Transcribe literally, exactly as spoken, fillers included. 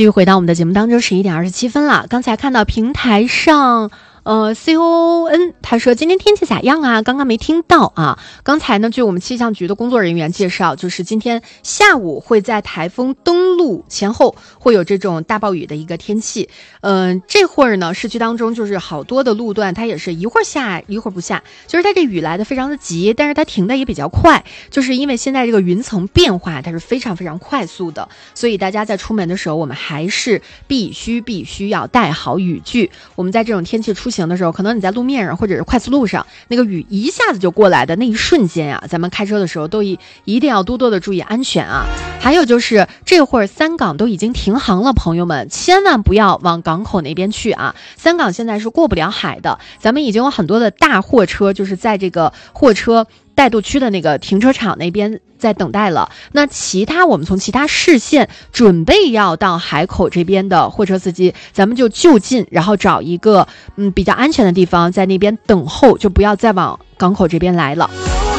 继续回到我们的节目当中，十一点二十七分了。刚才看到平台上呃 C O N 他说今天天气咋样啊？刚刚没听到啊。刚才呢，据我们气象局的工作人员介绍，就是今天下午会在台风登陆前后会有这种大暴雨的一个天气。嗯、呃，这会儿呢，市区当中就是好多的路段，它也是一会儿下一会儿不下，就是它这雨来的非常的急，但是它停的也比较快，就是因为现在这个云层变化它是非常非常快速的，所以大家在出门的时候，我们还是必须必须要带好雨具。我们在这种天气出行的时候，可能你在路面上或者是快速路上，那个雨一下子就过来的那一瞬间啊，咱们开车的时候都一一定要多多的注意安全啊。还有就是这会儿三港都已经停航了，朋友们千万不要往港口那边去啊！三港现在是过不了海的，咱们已经有很多的大货车就是在这个货车带渡区的那个停车场那边在等待了。那其他我们从其他市县准备要到海口这边的货车司机，咱们就就近，然后找一个嗯比较安全的地方在那边等候，就不要再往港口这边来了。